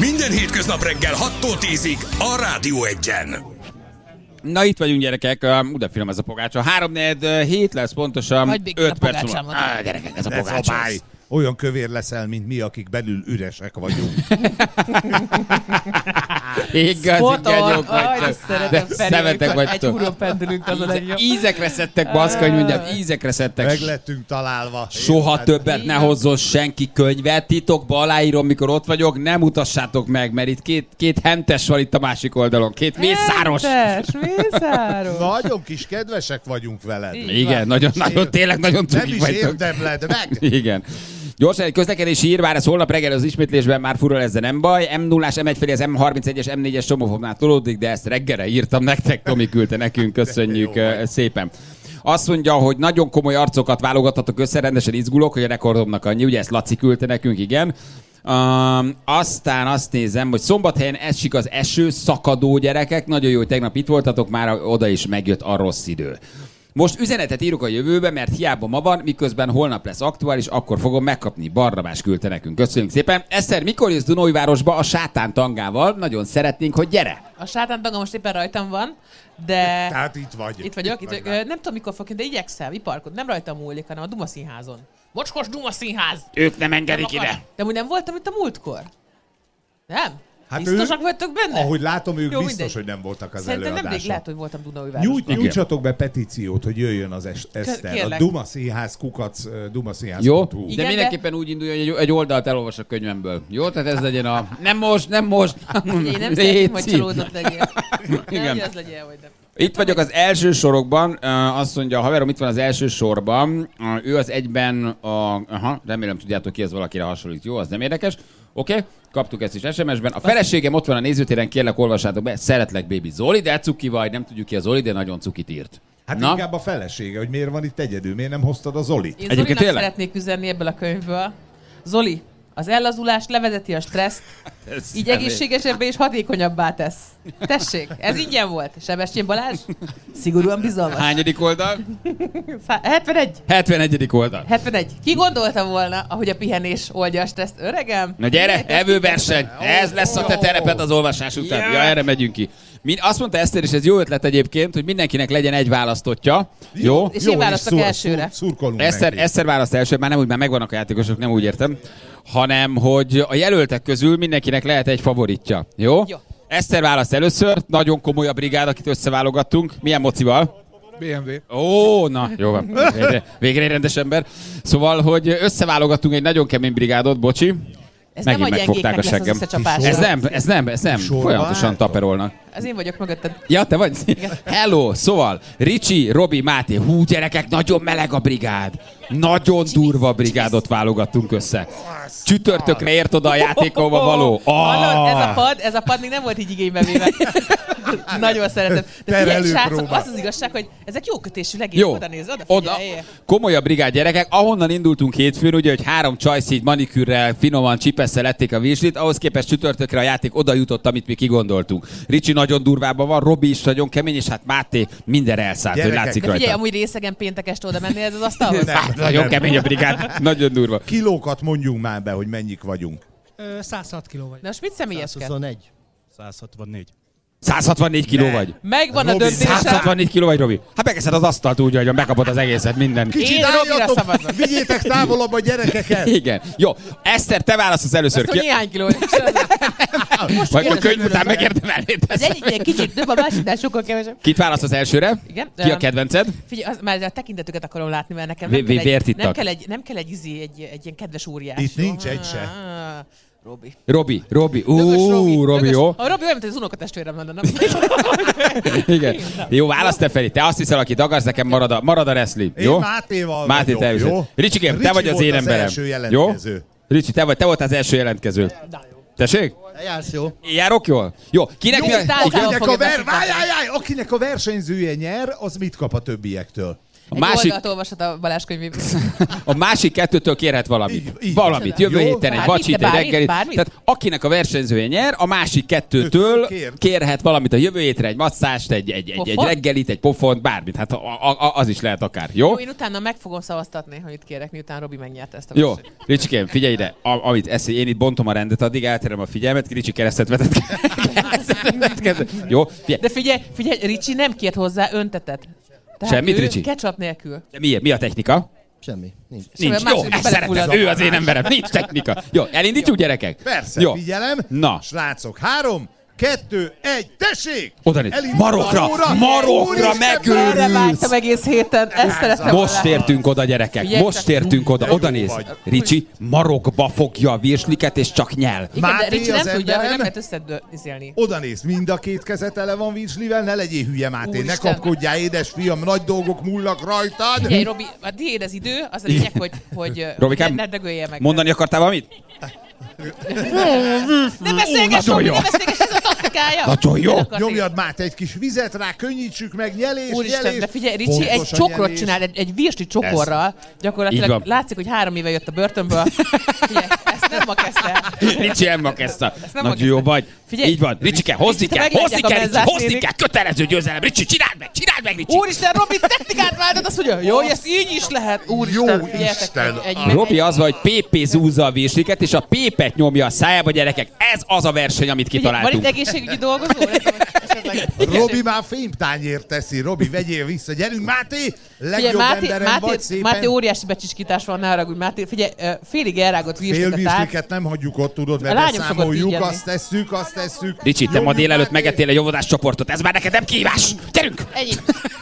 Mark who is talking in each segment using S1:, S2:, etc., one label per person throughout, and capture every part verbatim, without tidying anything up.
S1: Minden hétköznap reggel hattól tízig a Rádió Egyen.
S2: Na itt vagyunk, gyerekek, uh, de finom ez a pogácsa. három negyven hét lesz pontosan, öt perc múlva. Ah, gyerekek, ez a pogácsa.
S3: Olyan kövér leszel, mint mi, akik belül üresek vagyunk.
S2: Igazi genyók vagytok. De szemetek vagytok.
S4: Egy húron pendülünk, az a legjobb.
S2: Ízekre szedtek, baszka, hogy mondjam, ízekre szedtek.
S3: Meg lettünk találva.
S2: Soha többet ne hozzon senki könyvet, titokba aláírom, mikor ott vagyok, nem mutassátok meg, mert itt két, két hentes van itt a másik oldalon, két mészáros.
S4: Hentes, mészáros.
S3: Nagyon kis kedvesek vagyunk veled.
S2: Igen, nagyon, nagyon, tényleg nagyon cukik vagytok.
S3: Nem is érdemled meg.
S2: Igen. Gyorsan egy közlekedési hír, bár ez holnap reggel az ismétlésben már fura lesz, de nem baj. em nullás, em egy felé az em harmincegyes, em négyes csomófoknál tolódik, de ezt reggelre írtam nektek, Tomi küldte nekünk, köszönjük szépen. Azt mondja, hogy nagyon komoly arcokat válogathatok össze, rendesen izgulok, hogy a rekordomnak annyi, ugye ezt Laci küldte nekünk, igen. Um, aztán azt nézem, hogy Szombathelyen esik az eső, szakadó gyerekek, nagyon jó, hogy tegnap itt voltatok, már oda is megjött a rossz idő. Most üzenetet írok a jövőbe, mert hiába ma van, miközben holnap lesz aktuális, akkor fogom megkapni. Barnabás küldte nekünk. Köszönjük szépen. Eszter, mikor jössz Dunaújvárosba a Sátán tangával? Nagyon szeretnénk, hogy gyere.
S4: A Sátán tanga most éppen rajtam van, de...
S3: Tehát itt vagy.
S4: Itt vagyok. Itt vagyok. Nem tudom, mikor fogok, de igyekszem, iparkod. Nem rajtam múlik, hanem a Duma Színházon. Mocskos Duma Színház!
S2: Ők nem engedik
S4: nem
S2: ide.
S4: De úgy nem voltam itt a múltkor. Nem?
S3: Hát
S4: biztosak
S3: ő,
S4: vagytok benne?
S3: Ahogy látom, ők
S4: Jó,
S3: biztos,
S4: mindegy.
S3: hogy nem voltak az
S4: Szerintem
S3: előadáson.
S4: nemrég lehet, hogy voltam Dunaújvárosban.
S3: Nyújt, nyújtsatok be petíciót, hogy jöjjön az es- Eszter.
S4: Kérlek.
S3: A Duma Színház kukac, Duma Színház.
S2: Jó,
S3: Igen,
S2: de mindenképpen úgy induljon, hogy egy, egy oldalt elolvas a könyvemből. Jó, tehát ez legyen a... Nem most, nem most.
S4: Én nem szeretném, hogy csalódott legyél.
S2: Igen.
S4: Nem, hogy az legyen, hogy nem.
S2: Itt vagyok az első sorokban, azt mondja, a haverom itt van az első sorban, ő az egyben a... Aha, remélem tudjátok ki, ez valakire hasonlít. Jó, az nem érdekes. Oké, okay, kaptuk ezt is es em es-ben. A feleségem ott van a nézőtéren, kérlek olvassátok be. Szeretlek, baby Zoli, de cuki vagy, nem tudjuk ki a Zoli, de nagyon cukit írt.
S3: Hát
S2: na?
S3: Inkább a felesége, hogy miért van itt egyedül, miért nem hoztad a Zolit?
S4: Én Zolinak szeretnék üzenni ebből a könyvből. Zoli, az ellazulás levezeti a stresszt,
S2: ez
S4: így egészségesebbé és hatékonyabbá tesz. Tessék, ez ingyen volt. Sebestyén Balázs, szigorúan bizalmas.
S2: Hányadik oldal?
S4: hetvenegy.
S2: hetvenegyedik oldal.
S4: hetvenegy. Ki gondolta volna, ahogy a pihenés oldja a stresszt? Öregem?
S2: Na gyere, evőverseny. Ez lesz a te tereped az olvasás után. Ja, erre megyünk ki. Min, azt mondta Eszter, és ez jó ötlet egyébként, hogy mindenkinek legyen egy választottja. Jó?
S4: És én választok elsőre.
S2: Eszter, Eszter választ elsőre, már nem úgy, már megvannak a játékosok, nem úgy értem, hanem hogy a jelöltek közül mindenkinek lehet egy favoritja. Jó?
S4: Jó.
S2: Eszter választ először, nagyon komoly a brigád, akit összeválogattunk. Milyen mocival?
S5: bé em vé.
S2: Ó, na, jó van. Végre, végre egy rendes ember. Szóval, hogy összeválogattunk egy nagyon kemény brigádot, bocsi.
S4: Ez
S2: Megint
S4: nem a
S2: megfogták a
S4: gyengéknek lesz az
S2: seggem.
S4: összecsapása.
S2: Ez nem, ez nem, ez nem. Folyamatosan taperolnak.
S4: Ez én vagyok mögötted.
S2: Ja, te vagy? Hello, szóval, Ricsi, Robi, Máté, hú, gyerekek, nagyon meleg a brigád. Nagyon durva brigádot válogattunk össze. Csütörtökre ért oda a játékolba való.
S4: Hallod, ez a pad, ez a pad még nem volt így igénybe véve. Nagyon szeretem. De figyelj, srácok, az az igazság, hogy ezek jó kötésű legény.
S2: Jó,
S4: Oda néz, oda
S2: oda,
S4: figyelj.
S2: komolyabb brigád gyerekek, ahonnan indultunk hétfőn, ugye, hogy három csajsz így manikűrrel, finoman csipesszel lették a virslit, ahhoz képest csütörtökre a játék oda jutott, amit mi kigondoltunk. Ricsi nagyon durvában van, Robi is nagyon kemény, és hát Máté mindenre elszállt, hogy látszik
S4: de figyelj,
S2: rajta.
S4: amúgy részegen péntek este oda menni ez az asztalhoz?
S2: Hát, nagyon kemény a brigád, nagyon durva.
S3: Kilókat mondjunk már be, hogy mennyik vagyunk.
S5: száz hat kiló vagy.
S4: Na most mit személyezkedsz?
S5: száz hatvannégy.
S2: száz hatvannégy kiló
S3: Ne.
S2: vagy.
S4: Megvan a
S3: Robi,
S4: döntésem.
S2: száz hatvannégy kiló vagy, Robi. Hát megeszed az asztalt úgy, hogy megkapod az egészet, minden.
S4: Én Robira szavazok.
S3: Vigyétek távolabb a gyerekeket!
S2: Igen. Jó. Eszter, te válaszolsz először.
S4: Azt, hogy néhány kiló.
S2: Vagy a könyv után megérdemelnéd.
S4: Az egyik ilyen kicsit több, a másiknál sokkal kevesebb.
S2: Kit választasz elsőre?
S4: Igen.
S2: Ki a kedvenced?
S4: Figyelj, az, már a tekintetüket akarom látni, mert nekem
S2: Vé-
S4: nem, kell
S2: vé- vért
S4: egy, nem
S2: ittak.
S4: kell egy, nem kell egy, izé, egy, egy ilyen kedves óriás.
S3: Itt nincs egy se.
S4: Ah, Robi.
S2: Robi, Robi.
S4: Dögös
S2: Ú, Robi, jó.
S4: A Robi olyan, mint az unokatestvérem lenne, nem?
S2: Igen. Jó, válasz te, Feri. Te azt hiszel, aki dagarsz, nekem marad a, marad a reszli.
S3: Én
S2: Jó?
S3: Mátéval
S2: Máté, te
S3: vagyok, jó?
S2: Ricsikém, te
S3: Ricsi
S2: vagy az
S3: volt
S2: én
S3: az
S2: emberem.
S3: első
S2: Jó?
S3: jelentkező.
S2: Ricsi, te vagy, te voltál az első jelentkező. Tessék?
S5: Jársz jó.
S2: Járok jól? Jó. Kinek
S4: Jó,
S2: mi a...
S4: tárgyalom.
S3: Akinek a,
S4: fogja
S3: ver...
S4: beszélni.
S3: Vájjájjáj, akinek a versenyzője nyer, az mit kap a többiektől?
S2: A
S4: Egy
S2: másik,
S4: oldalt olvashat a Balázs könyvében.
S2: a másik kettőtől kérhet valamit.
S3: Így, így.
S2: Valamit. Jövő
S3: Jó.
S2: héten egy
S4: Bármit,
S2: vacsit,
S4: de
S2: egy
S4: bármit,
S2: reggelit.
S4: bármit?
S2: Tehát akinek a versenyzője nyer, a másik kettőtől
S3: Kér.
S2: kérhet valamit a jövő hétre, egy masszást, egy, egy, egy, egy
S4: Pofont?
S2: reggelit, egy pofont, bármit. Hát a, a, a, az is lehet akár. Jó?
S4: Jó, én utána meg fogom szavaztatni, hogy itt kérek, miután Robi megnyerte ezt a
S2: Jó,
S4: versenyt.
S2: Ricsikém, figyelj ide, a, amit esz, én itt bontom a rendet, addig elterem a figyelmet, Ricsi keresztet vetett. Jó, figyelj.
S4: De figyelj, figyelj, Ricsi nem kért hozzá öntetet. Tehát
S2: Semmit,
S4: ő
S2: Ricsi?
S4: ketchup nélkül.
S2: De mi, mi a technika?
S6: Semmi. Nincs.
S2: Nincs.
S4: Semmi,
S2: Jó,
S4: második
S2: ezt szeretem.
S4: belefullad.
S2: Ő az én emberem. Nincs technika. Jó, elindítjuk, gyerekek?
S3: Persze,
S2: Jó.
S3: figyelem.
S2: Na.
S3: Srácok, három, kettő, egy, tessék!
S2: Oda néz.
S3: Elindul
S2: Marokra,
S3: az óra.
S2: marokra
S3: Úristen,
S2: megőrülsz.
S4: Erre vágytam egész héten, ezt szerettem
S2: Most értünk oda, gyerekek.
S4: Figyelj,
S2: Most
S4: csak-
S2: értünk oda.
S3: Jó
S2: Oda néz.
S3: vagy.
S2: Ricsi marokba fogja a virsliket, és csak nyel.
S4: Igen, de
S3: Máté
S4: Ricsi nem
S3: az
S4: tudja, hogy nem
S3: emberem.
S4: lehet összedőzélni.
S3: Oda néz, mind a két kezet tele van virslivel, ne legyél hülye, Máté, ne
S4: Úristen.
S3: kapkodjál, édesfiam, nagy dolgok múlnak rajtad.
S4: Figyelj, Robi, a tiéd az idő, az a lényeg, hogy, hogy
S2: Robikám,
S4: ne, ne dögölje meg.
S2: Mondani akartál valamit?
S4: Ne beszélgess,
S2: Nagyon
S4: Robi,
S2: jó.
S4: ne beszélgess, ez a taktikája.
S2: Nagyon jó.
S4: Nem akart
S3: Nyomjad Máté egy kis vizet rá, könnyítsük meg, nyelés,
S4: Úristen,
S3: nyelés.
S4: de figyelj, Ricsi egy
S3: Pontosan
S4: csokrot
S3: nyelés.
S4: csinál, egy, egy virsli csokorral.
S2: Így
S4: Gyakorlatilag
S2: van.
S4: látszik, hogy három éve jött a börtönből. Figyelj, ezt nem ma kezdte.
S2: Ricsi emma kezdte.
S4: nem
S2: Nagyon
S4: ma
S2: jó
S4: kezdte.
S2: vagy.
S4: Figyelj.
S2: Így van. Ricsike, hozni
S4: Ricsi, te
S2: kell,
S4: meglátják
S2: hozni
S4: a
S2: kell, Ricsi,
S4: menzás
S2: hozni
S4: néni.
S2: kell. Kötelező győzelem. Ricsi, csináld meg, csináld meg, Ricsi.
S4: Úristen, Robi technikát váltott, azt mondja, jó, hogy ezt így is lehet. Úristen,
S3: Jó
S4: figyeljetek,
S3: Isten.
S4: egy, egy,
S2: Robi az van, hogy Pépé zúzza a virsliket, és a Pépet nyomja a szájába, gyerekek. Ez az a verseny, amit
S4: Figyelj, van itt
S2: kitaláltunk.
S4: egészségügyi dolgozó? Esetleg-
S3: Robi már fémtányért teszi. Robi, vegyél vissza. Gyerünk, Máté!
S4: Figyelj,
S3: Legjobb
S4: Máté,
S3: emberem
S4: Máté,
S3: vagy szépen.
S4: Máté óriási becsiskítás van, ne haragudj, Máté. Figyelj, ö, félig elrágott
S3: Fél
S4: virsliket át.
S3: virsliket nem hagyjuk ott, tudod,
S4: A
S3: mert
S4: lányom szokott így
S3: beszámoljuk,
S4: enni.
S3: azt tesszük, azt tesszük.
S2: Ricsi, te ma
S3: Nyomjuk,
S2: délelőtt
S3: Máté.
S2: megettél egy óvodás csoportot. Ez már neked nem kívás. Gyerünk!
S4: Ennyi.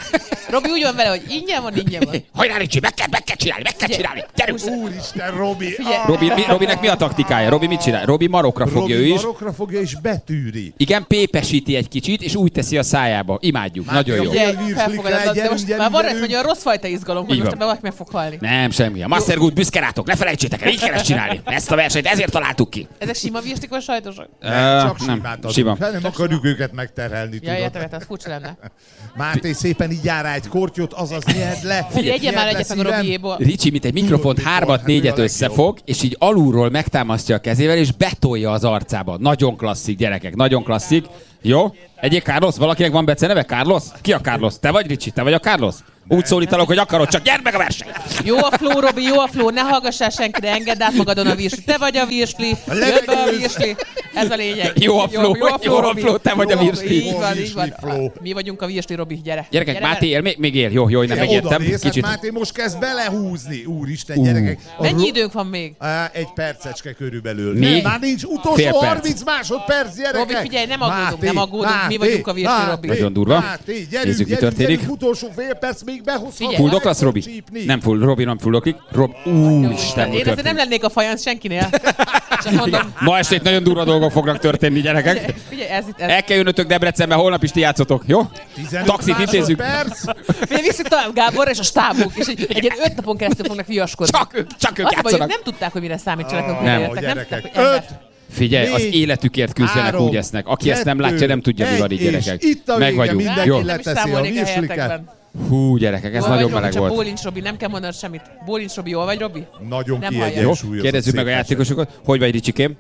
S4: Robi úgy van vele, hogy ingyen van, ingyen van.
S2: Hajrá, Ricsi, meg kell, meg kell csinálni, meg kell csinálni. Gyerünk!
S3: Úristen, Robi!
S4: Figyelj.
S3: Ah,
S2: Robi, mi, Robinek mi a taktikája? Robi mit csinál? Robi marokra fogja
S3: Robi
S2: ő is.
S3: marokra fogja és betűri.
S2: Igen, pépesíti egy kicsit, és úgy teszi a szájába. Imádjuk,
S3: Máté,
S2: nagyon jó.
S3: ugye?
S4: Figyelj,
S3: virslikkel,
S4: felfogadod, de
S3: gyerünk,
S4: most
S3: gyerünk,
S4: már van
S3: gyerünk.
S4: egy olyan rossz fajta izgalom, hogy
S2: Így
S4: most
S2: van.
S4: valaki meg fog halni.
S2: Nem, semmi. A Master Good büszke rátok, ne felejtsétek el, így kell ezt csinálni. Ezt a versenyt ezért találtuk ki.
S4: Ezek sima virslik vagy sajtosak?
S3: Nem, csak
S2: Ö, nem,
S3: simát adunk.
S2: sima.
S3: Hát nem akarjuk őket megterhelni,
S4: Ja,
S3: tudod.
S4: értem, értem, az furcsa lenne.
S3: Máté, szépen így jár rá egy kortyot, azaz nyerd le.
S4: Figyelj, egyen már
S3: nyerd le
S4: egyet meg a
S3: szívem.
S4: Robiéból.
S2: Ricsi, mint egy mikrofont
S3: Tudod,
S2: hármat,
S3: mikor? Hát ő
S2: négyet
S3: a legjobb.
S2: összefog, és így alulról megtámasztja a kezével, és betolja az arcába. Nagyon klasszik, gyerekek, nagyon klasszik. Jó? Egyik Carlos? Valakinek van beceneve? Carlos? Ki a Carlos? Te vagy, Ricsi? Te vagy a Carlos? Úgy szólítalak, hogy akarod, csak gyerd meg a versenyt!
S4: Jó a flow, Robi, jó a flow, ne hallgassál senkire, engedd át magadon a virsli. Te vagy a virsli, jön be a virsli. Ez a lényeg.
S2: Jó a flow, jó a
S4: Robi.
S2: flow, te vagy a
S4: Jó
S2: virsli.
S4: Így van, így
S3: Virsli
S4: van.
S3: flow.
S4: Mi vagyunk a virsli, Robi, gyere.
S2: Gyerekek,
S4: Gyere,
S2: Máté él, még, még él. Jó, jó, hogy nem
S3: Oda
S2: megértem.
S3: néz, hát
S2: Kicsit.
S3: Máté most kezd belehúzni. Úristen, gyerekek. A
S4: Mennyi
S3: ro-
S4: időnk van még?
S3: Á, egy percecske körülbelül.
S2: Még?
S3: Nem, már nincs
S2: Fél
S3: utolsó
S2: perc.
S3: harminc másodperc, gyerekek.
S4: Robi, figyelj, nem aggódunk,
S3: Máté,
S4: nem aggódunk, mi
S3: Máté,
S4: vagyunk a virsli,
S3: Máté,
S4: Robi.
S2: Nagyon durva.
S3: Máté, gyerünk,
S2: Nézzük, mi
S3: gyerünk,
S2: történik.
S3: gyerünk, utolsó fél perc, még behozhat.
S4: Figyelj.
S2: Full doklasz, Robi?
S3: Csípni.
S2: Nem full, Robi nem fulloklik. Rob, úristen, mi
S4: Én ezzel nem
S2: történik?
S4: lennék a fajansz senkinél. Csak mondom,
S2: Ma este itt nagyon durva dolgok fognak történni, gyerekek.
S4: figyelj, ez itt, ez.
S2: El kell jönnötök Debrecenbe, holnap is ti játszotok, jó?
S3: tizenöt
S2: Taxit intézzük.
S3: másodperc.
S4: Figyelj, visszük tovább Gáborra és a stábunk, és egy, egy ilyen öt napon keresztül fognak viaskodni.
S2: Csak ők, csak ők
S4: Azt mondja, hogy
S2: játszanak.
S4: nem tudták, hogy mire számítsanak, amikor
S2: Nem.
S4: jöttek. Nem
S3: Gyerekek,
S4: tudták, hogy
S3: öt,
S4: embert.
S2: Figyelj, az
S3: négy,
S2: életükért küzdenek,
S3: három,
S2: úgy esznek. Aki ezt nem látja, nem tudja, mi van itt,
S3: egy,
S2: gyerekek.
S3: és itt a
S2: Meg
S3: vége,
S2: vagyunk.
S3: mindenki
S2: Jó.
S3: le-
S4: Nem is
S3: leteszi a
S4: számolnék a
S3: virsliket.
S4: helyetekben.
S2: Hú, gyerekek, ez
S4: Jól
S2: nagyon
S4: vagy, Robi,
S2: meleg
S4: csak
S2: volt.
S4: Bólincs, Robi, nem kell mondanod semmit. Bólincs, Robi, jól vagy, Robi?
S3: Nagyon
S4: Nem
S2: Jó,
S3: kiegyensúlyozott.
S2: kérdezzük meg a
S3: szép
S2: játékosokat. Hogy vagy, Ricsikém?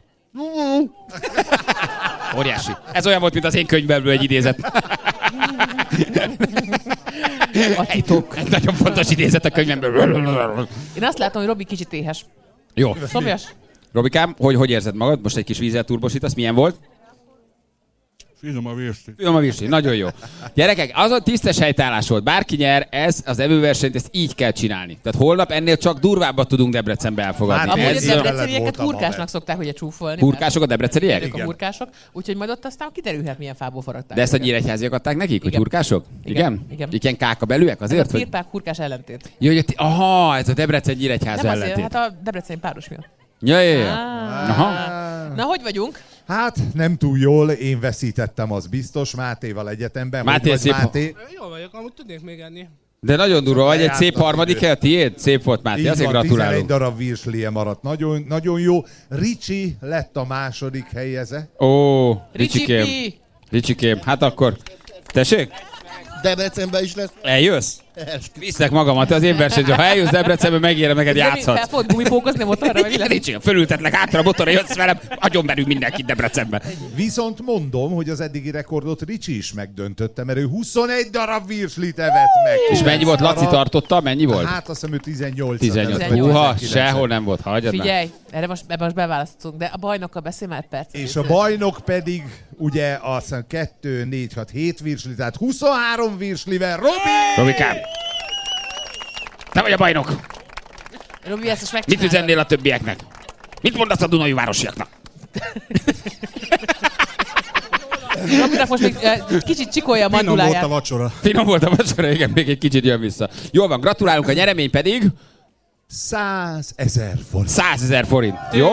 S2: Óriási. Ez olyan volt, mint az én könyvemből egy idézet.
S4: A titok.
S2: Egy nagyon fontos idézet a könyvemből.
S4: Én azt látom, hogy Robi kicsit éhes.
S2: Jó.
S4: Szomjas?
S2: Robikám, hogy, hogy érzed magad? Most egy kis vízzel turbosítasz. Milyen volt?
S5: Finom a virsli.
S2: Finom a virsli, nagyon jó. Gyerekek, az a tisztes helytállás volt. Bárki nyer, ez az evőversenyt, ezt így kell csinálni. Tehát holnap ennél csak durvábbat tudunk Debrecenbe elfogadni.
S3: Már
S4: Amúgy a
S3: ez-
S4: debrecenieket
S3: voltam
S4: hurkásnak
S3: haver.
S4: szokták ugye csúfolni.
S2: Hurkások a debreceniek?
S4: Ők a
S3: Igen.
S4: hurkások, úgyhogy majd ott aztán kiderülhet, milyen fából faragták.
S2: De ezt a
S4: őket.
S2: nyíregyháziak adták nekik, hogy
S4: Igen.
S2: hurkások?
S4: Igen.
S2: Igen?
S4: Igen.
S2: Igen, kákabelűek
S4: Ez
S2: azért?
S4: a
S2: Hogy...
S4: firpák hurkás ellentét.
S2: Jó, hogy a ti- aha, ez a Debrecen nyíregyháza
S4: Nem azért,
S2: ellentét.
S4: hát a debreceni páros miatt.
S2: Ja, ja, ja.
S4: Ah.
S2: Aha.
S4: Na, hogy vagyunk?
S3: Hát nem túl jól, én veszítettem, az biztos, Mátéval egyetemben.
S2: Máté,
S3: Hogy vagy,
S2: szép-
S3: Máté?
S5: Jó vagyok, amúgy tudnék még enni.
S2: De nagyon durva vagy, egy
S3: Lejárt
S2: szép
S3: az
S2: harmadik
S3: idő.
S2: hely a tiéd? Szép volt, Máté,
S3: Így
S2: azért
S3: van, tizenegy
S2: gratulálunk.
S3: darab virslie maradt. Nagyon, nagyon jó. Ricsi lett a második helyeze.
S2: Ó,
S4: Ricsi
S2: Ricsikém,
S4: Pi!
S2: Ricsikém, hát akkor, tessék,
S6: Debrecenben is lesz.
S2: eljössz? Viszlek magamat az én versenyző. Ha eljössz Debrecenbe, megérem neked játszhatsz.
S4: Fel fogod gumipókozni motorra, vagy mi lesz?
S2: Nincs, fölültetlek hátra a motorra, jössz velem, agyon belül mindenkit Debrecenben.
S3: Viszont mondom, hogy az eddigi rekordot Ricsi is megdöntötte, mert ő huszonegy darab virslit evett meg.
S2: És mennyi volt? Laci tartotta? Mennyi volt?
S3: Hát azt hiszem, ő tizennyolc.
S2: tizennyolc. Húha, sehol nem volt. Hagyjad már.
S4: Figyelj, erre most, ebben most beválasztunk, de a bajnokkal beszélj már egy perc.
S3: És a bajnok pedig ugye azt hiszem kettő, négy, hat, hét virsli, tehát huszonhárom virslivel. Robi!
S2: Robikám! Te vagy a bajnok!
S4: Robi, ezt most
S2: Mit
S4: megcsinálod.
S2: üzennél a többieknek? Mit mondasz a Dunai városiaknak?
S4: Robinak most még uh, kicsit csikolja a
S5: Finom volt
S4: manduláját.
S5: a vacsora.
S2: Finom volt a vacsora, igen, még egy kicsit jön vissza. Jól van, gratulálunk, a nyeremény pedig
S3: százezer forint.
S2: százezer forint. Jó?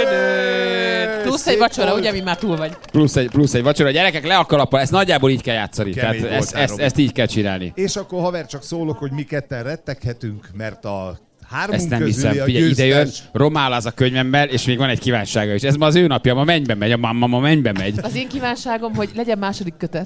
S4: Plusz egy vacsora, ugye, mi már túl vagy.
S2: Plusz egy, plusz egy vacsora. Gyerekek, le a kalappal, ezt nagyjából így kell játszani. Tehát
S3: Kemény
S2: ezt,
S3: voltál,
S2: ezt,
S3: Robi.
S2: ezt így kell csinálni.
S3: És akkor haver csak szólok, hogy mi ketten retteghetünk, mert a hármunk
S2: Ezt nem
S3: közüli
S2: hiszem.
S3: a
S2: Figyelj, ide jön,
S3: győztes.
S2: romál az a könyvemmel, és még van egy kívánsága is. Ez ma az ő napja, ma mennybe megy, a mamma ma mennybe megy.
S4: Az én kívánságom, hogy legyen második kötet.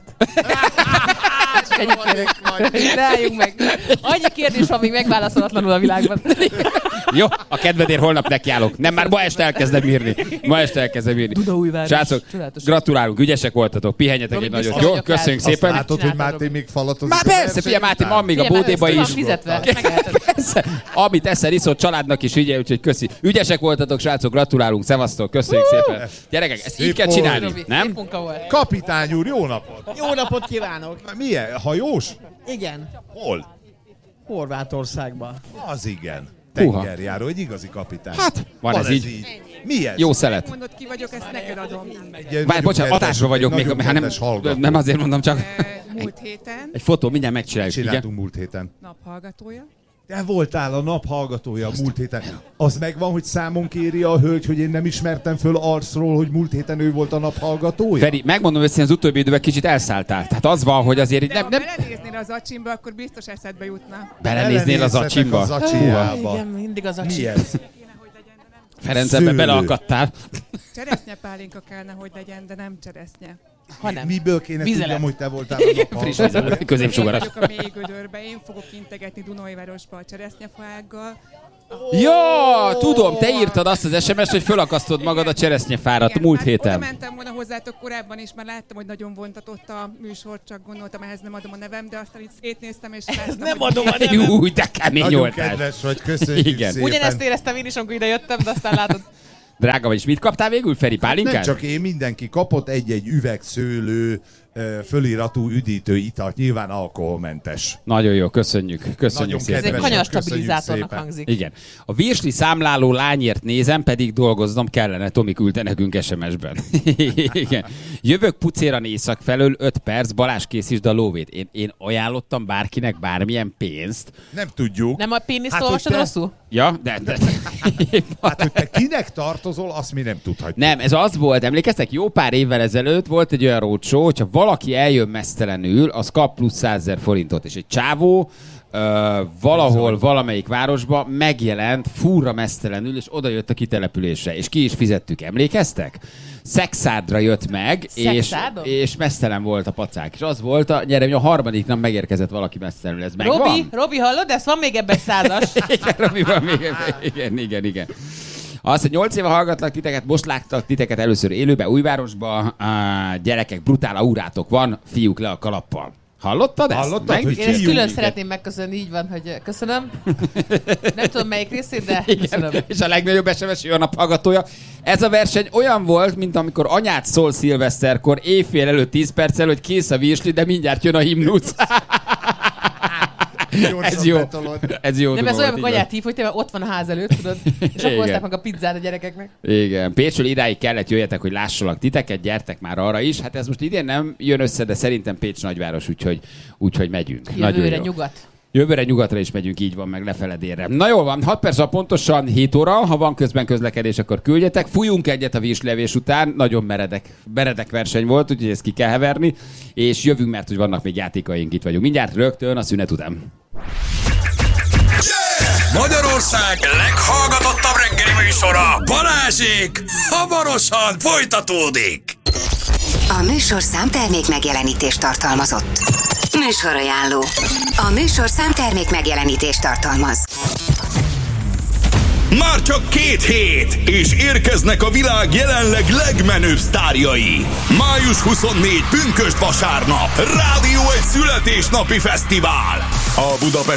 S4: Csak ennyit kérek. Rájunk meg. Annyi kérdés van még megválaszolatlanul a világban.
S2: Jó, a kedvedért holnap nekiállok. Nem, már ma este elkezdem írni. Ma este elkezdem írni.
S4: Dunaújváros.
S2: Srácok,
S4: Csodálatos.
S2: gratulálunk, ügyesek voltatok, pihenjetek
S4: Robi,
S2: egy nagyot.
S4: biztos
S2: Jó,
S4: vagyok
S2: köszönjük
S4: rá.
S2: szépen.
S3: Azt látod, hogy
S4: Csináltam,
S3: Máté még falatozik.
S2: Már
S3: a
S2: persze,
S3: verseny
S2: figyelj, Máté,
S3: után.
S2: van még a
S4: Figyelj,
S2: bódéba
S4: már
S2: is.
S4: ezt van fizetve, megleheted.
S2: Persze. Amit eszel, iszod családnak is, ugye, úgyhogy köszi. Ügyesek voltatok, srácok, gratulálunk, szevasztok, köszönjük szépen. Gyerekek, ezt így
S3: Szép
S2: kell
S3: volt.
S2: csinálni,
S4: Robi, szép
S2: nem?
S4: munka volt.
S3: Kapitány úr, jó napot!
S6: Jó napot kívánok!
S3: Milyen? Hajós?
S6: Igen,
S3: Hol?
S6: Horvátországban.
S3: Az igen.
S2: Húha.
S3: Tengerjáró, egy igazi kapitány.
S2: Hát, van ez így.
S3: Mi ez?
S2: Jó szelet.
S7: Mondod, ki vagyok, ezt neked adom.
S3: Egy
S2: Várj,
S3: nagyon
S2: bocsánat,
S3: kedves-
S2: adásban vagyok még,
S3: nagyon
S2: hát nem,
S3: kedves hallgató.
S2: nem azért mondom, csak
S7: Eh, Múlt héten
S2: egy fotó, mindjárt megcsináljuk. Igen?
S3: Csináltunk múlt héten.
S7: naphallgatója.
S3: Te voltál a nap hallgatója múlt héten. Az megvan, hogy számon kéri a hölgy, hogy én nem ismertem föl arcról, hogy múlt héten ő volt a nap hallgatója?
S2: Feri, megmondom őszintén, az utóbbi időben kicsit elszálltál. Tehát az van, hogy azért így
S7: De
S2: nem,
S7: ha
S2: nem
S7: belenéznél az acsimba, akkor biztos eszedbe jutna.
S2: belenéznél az
S3: Belenézhetek
S2: acsimba.
S3: az acsijába.
S4: Igen, mindig az
S3: Mi
S4: acsi.
S3: ez?
S7: Kéne, hogy legyen, de nem.
S2: Ferenc, ebbe
S3: Szőlő.
S2: beleakadtál.
S7: Cseresznyepálinka kellene, hogy legyen, de nem cseresznye.
S4: Hanem.
S3: Miből kéne
S4: Vizelet.
S3: tudjam, hogy te voltál a nap
S2: Friss
S3: hallgatója?
S2: vízzel,
S7: Én
S2: középsugaras.
S7: vagyok a mély gödörbe, én fogok integetni Dunajvárosba a cseresznyefaággal.
S2: Ja, tudom, te írtad azt az es em es-t, hogy fölakasztod magad a cseresznyefárat
S7: Igen,
S2: múlt
S7: már
S2: héten.
S7: Oda mentem volna hozzátok korábban is, mert láttam, hogy nagyon vontatott a műsor, csak gondoltam, ehhez nem adom a nevem, de aztán itt szétnéztem, és láttam,
S6: nem
S7: hogy
S6: adom a nevem.
S2: Úgy, de kemény
S3: Nagyon
S2: voltál.
S3: kedves vagy, köszönjük
S2: Igen.
S3: szépen.
S4: Ugyanezt éreztem én is, amikor ide jöttem, de aztán látod.
S2: Drága vagy, és mit kaptál végül, Feri? Pálinkát?
S3: Nem csak én, mindenki kapott egy-egy üvegszőlő, ö, föliratú üdítő italt, nyilván alkoholmentes.
S2: Nagyon jó, köszönjük. Köszönjük
S3: Nagyon
S2: szépen.
S4: Ez egy
S3: Kedvesen,
S4: kanyar
S3: köszönjük
S4: stabilizátornak
S3: szépen.
S4: hangzik.
S2: Igen. A virsli számláló lányért nézem, pedig dolgoznom kellene. Tomi küldte nekünk es em es-ben. Igen. Jövök pucéran észak felől, öt perc, Balázs készítsd a lóvét. Én, én ajánlottam bárkinek bármilyen pénzt.
S3: Nem tudjuk.
S4: Nem a péniszt
S3: Hát,
S4: olvasod
S3: hogy te-
S4: rosszul?
S2: Ja, de... de...
S3: Hát, hogy te kinek tartozol, azt mi nem tudhatjuk.
S2: Nem, ez az volt, emlékeztek? Jó pár évvel ezelőtt volt egy olyan roadshow, hogyha valaki eljön mesztelenül, az kap plusz százezer forintot. És egy csávó ö, valahol, valamelyik városba megjelent furra mesztelenül, és oda jött a kitelepülésre. És ki is fizettük, emlékeztek? Szexádra jött meg, és,
S4: Szexádon?
S2: és mesztelen volt a pacák. És az volt a nyeremény, a harmadik nap megérkezett valaki mesztelenül. Ez megvan?
S4: Robi, Robi, hallod? Ez van még ebben egy százas.
S2: Igen, Robi, van még. Igen, igen, igen. Azt, hogy nyolc éve hallgatlak titeket, most láttak titeket először élőbe, Újvárosba. Uh, gyerekek, brutál aurátok van, fiúk le a kalappal. Hallottad ezt?
S3: Hallottad,
S2: Meg-
S3: hogy
S4: Én ezt
S3: Fiúk.
S4: külön szeretném megköszönni, így van, hogy köszönöm. Nem tudom melyik részét, de köszönöm.
S2: Igen, és a legnagyobb es em es a nap hallgatója. Ez a verseny olyan volt, mint amikor anyát szól szilveszterkor, éjfél előtt tíz perccel, hogy kész a virsli, de mindjárt jön a himnusz. Ez jó. Ez jó.
S4: Nem, ez
S2: dolog,
S4: olyan, amikor
S2: így
S4: anyát hív, hogy te ott van a ház előtt, tudod? És akkor
S2: Igen.
S4: hozták meg a pizzát a gyerekeknek.
S2: Igen, Pécsről idáig kellett jöjjetek, hogy lássalak titeket, gyertek már arra is. Hát ez most idén nem jön össze, de szerintem Pécs nagyváros, úgyhogy, úgyhogy megyünk. Nagyon
S4: Jövőre
S2: jó.
S4: nyugat.
S2: Jövőre nyugatra is megyünk, így van, meg lefele délre. Na jól van, hat perc, pontosan hét óra, ha van közben közlekedés, akkor küldjetek. Fújunk egyet a virslevés után, nagyon meredek, meredek verseny volt, úgyhogy ezt ki kell heverni, és jövünk, mert hogy vannak még játékaink, itt vagyunk. Mindjárt rögtön a szünet után.
S1: Magyarország leghallgatottabb reggeli műsora, Balázsék, hamarosan folytatódik.
S8: A műsorszám termék megjelenítést tartalmazott. Műsorajánló. A műsorszám termék megjelenítést tartalmaz.
S1: Már csak két hét, és érkeznek a világ jelenleg legmenőbb sztárjai. május huszonnégyedike pünkösd vasárnap. Rádió egy születésnapi fesztivál. A Budapest